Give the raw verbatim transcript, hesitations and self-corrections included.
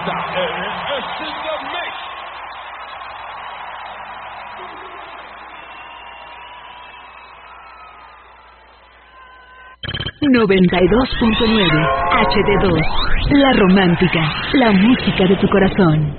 noventa y dos punto nueve H D dos, la romántica, la música de tu corazón.